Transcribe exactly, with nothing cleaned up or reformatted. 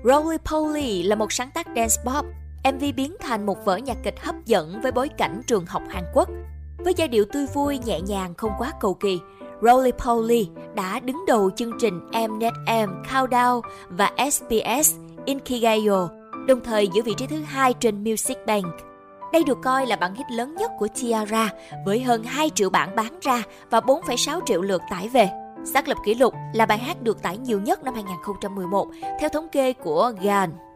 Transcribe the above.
Roly Poly là một sáng tác dance pop. em vê biến thành một vở nhạc kịch hấp dẫn với bối cảnh trường học Hàn Quốc. Với giai điệu tươi vui, nhẹ nhàng, không quá cầu kỳ, Roly Poly đã đứng đầu chương trình Mnet M Countdown và ét bê ét Inkigayo, đồng thời giữ vị trí thứ hai trên Music Bank. Đây được coi là bản hit lớn nhất của T-ara với hơn hai triệu bản bán ra và bốn phẩy sáu triệu lượt tải về. Xác lập kỷ lục là bài hát được tải nhiều nhất năm hai không một theo thống kê của Gan.